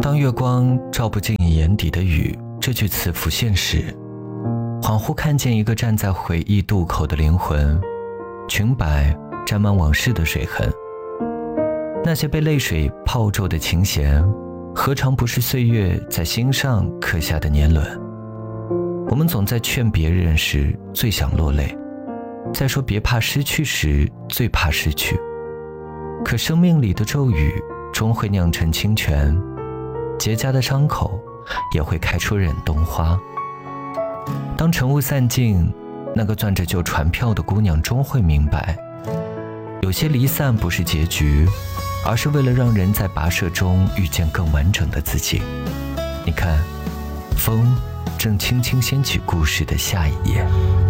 当月光照不进你眼底的雨，这句词浮现时，恍惚看见一个站在回忆渡口的灵魂，裙摆沾满往事的水痕。那些被泪水泡皱的琴弦，何尝不是岁月在心上刻下的年轮？我们总在劝别人时最想落泪，在说别怕失去时最怕失去。可生命里的骤雨终会酿成清泉，结痂的伤口也会开出忍冬花。当晨雾散尽，那个攥着旧船票的姑娘终会明白，有些离散不是结局，而是为了让人在跋涉中遇见更完整的自己。你看，风正轻轻掀起故事的下一页。